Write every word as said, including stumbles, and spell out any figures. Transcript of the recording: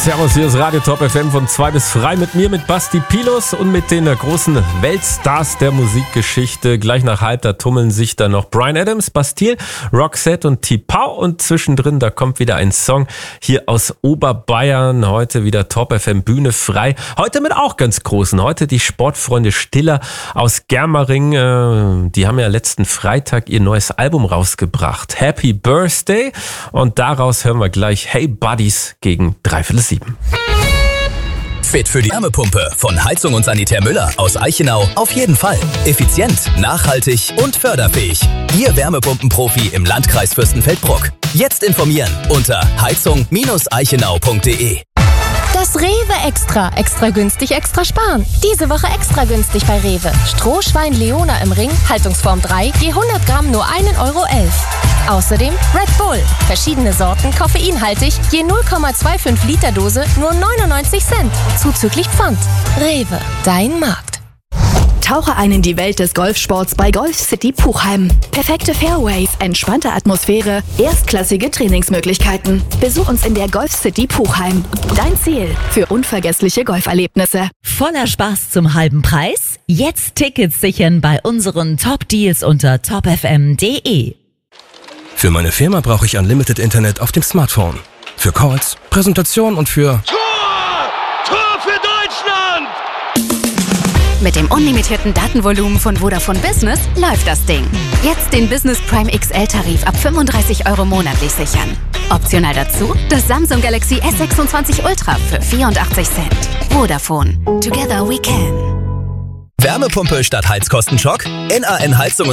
Servus, hier ist Radio Top F M von zwei bis frei mit mir, mit Basti Pilos und mit den großen Weltstars der Musikgeschichte. Gleich nach halb, da tummeln sich dann noch Bryan Adams, Bastille, Roxette und T'Pau und zwischendrin, da kommt wieder ein Song hier aus Oberbayern. Heute wieder Top F M Bühne frei. Heute mit auch ganz großen. Heute die Sportfreunde Stiller aus Germering. Die haben ja letzten Freitag ihr neues Album rausgebracht. Happy Birthday. Und daraus hören wir gleich Hey Buddies gegen dreiviertel sieben. Fit für die Wärmepumpe von Heizung und Sanitär Müller aus Eichenau auf jeden Fall. Effizient, nachhaltig und förderfähig. Ihr Wärmepumpenprofi im Landkreis Fürstenfeldbruck. Jetzt informieren unter heizung Bindestrich eichenau Punkt de. Das Rewe Extra. Extra günstig, extra sparen. Diese Woche extra günstig bei Rewe. Strohschwein Leona im Ring, Haltungsform drei, je hundert Gramm nur ein Euro elf. Außerdem Red Bull. Verschiedene Sorten, koffeinhaltig, je null Komma fünfundzwanzig Liter Dose, nur neunundneunzig Cent. Zuzüglich Pfand. Rewe, dein Markt. Tauche ein in die Welt des Golfsports bei Golf City Puchheim. Perfekte Fairways, entspannte Atmosphäre, erstklassige Trainingsmöglichkeiten. Besuch uns in der Golf City Puchheim. Dein Ziel für unvergessliche Golferlebnisse. Voller Spaß zum halben Preis? Jetzt Tickets sichern bei unseren Top-Deals unter top f m punkt de. Für meine Firma brauche ich Unlimited Internet auf dem Smartphone. Für Calls, Präsentation und für... Tor! Tor für Deutschland! Mit dem unlimitierten Datenvolumen von Vodafone Business läuft das Ding. Jetzt den Business Prime X L-Tarif ab fünfunddreißig Euro monatlich sichern. Optional dazu das Samsung Galaxy S sechsundzwanzig Ultra für vierundachtzig Cent. Vodafone. Together we can. Wärmepumpe statt Heizkostenschock? N A N Heizung und